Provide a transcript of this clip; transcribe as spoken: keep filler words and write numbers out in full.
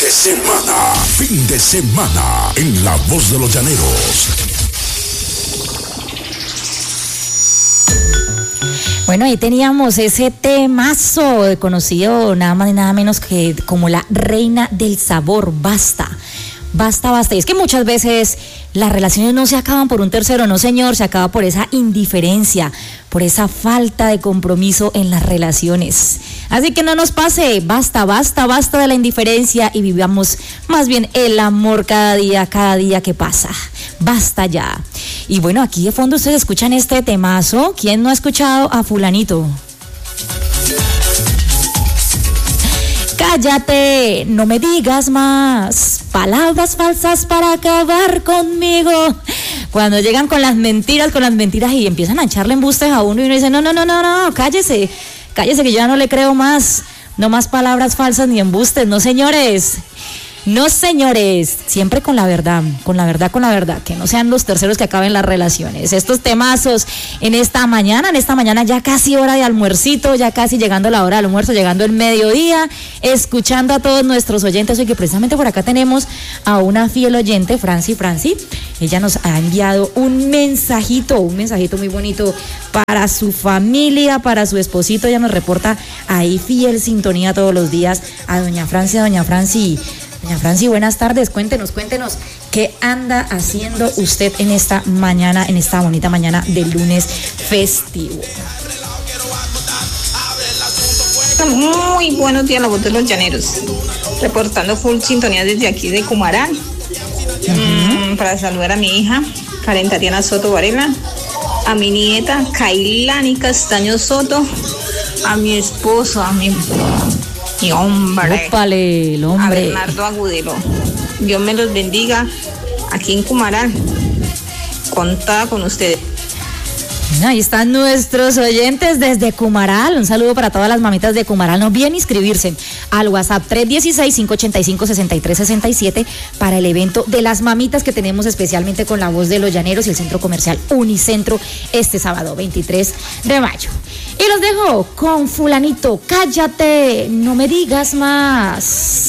de semana, fin de semana, en La Voz de los Llaneros. Bueno, ahí teníamos ese temazo conocido nada más y nada menos que como la reina del sabor, Basta. Basta, basta. Y es que muchas veces las relaciones no se acaban por un tercero, no señor, se acaba por esa indiferencia, por esa falta de compromiso en las relaciones. Así que no nos pase, basta, basta, basta de la indiferencia y vivamos más bien el amor cada día, cada día que pasa. Basta ya. Y bueno, aquí de fondo ustedes escuchan este temazo. ¿Quién no ha escuchado a fulanito? Cállate, no me digas más palabras falsas para acabar conmigo. Cuando llegan con las mentiras, con las mentiras y empiezan a echarle embustes a uno y uno dice, no, no, no, no, no, cállese, cállese que yo ya no le creo más, no más palabras falsas ni embustes, no señores. No señores, siempre con la verdad, con la verdad, con la verdad, que no sean los terceros que acaben las relaciones. Estos temazos en esta mañana, en esta mañana ya casi hora de almuercito, ya casi llegando la hora del almuerzo, llegando el mediodía, escuchando a todos nuestros oyentes. Hoy que precisamente por acá tenemos a una fiel oyente, Franci, Franci, ella nos ha enviado un mensajito, un mensajito muy bonito para su familia, para su esposito. Ella nos reporta ahí fiel sintonía todos los días a doña Franci, a doña Franci. Doña Franci, buenas tardes, cuéntenos, cuéntenos, ¿qué anda haciendo usted en esta mañana, en esta bonita mañana de lunes festivo? Muy buenos días, La Voz de los Llaneros, reportando full sintonía desde aquí de Cumaral, uh-huh. mm, para saludar a mi hija, Karen Tatiana Soto Varela, a mi nieta, Kailani Castaño Soto, a mi esposo, a mi... Y hombre, Ópale, el hombre. A Bernardo Agudelo. Dios me los bendiga aquí en Cumaral. Contada con ustedes. Ahí están nuestros oyentes desde Cumaral. Un saludo para todas las mamitas de Cumaral. No olviden inscribirse al WhatsApp tres uno seis, cinco ocho cinco, seis tres seis siete para el evento de las mamitas que tenemos especialmente con La Voz de los Llaneros y el Centro Comercial Unicentro este sábado veintitrés de mayo. Y los dejo con fulanito, cállate, no me digas más.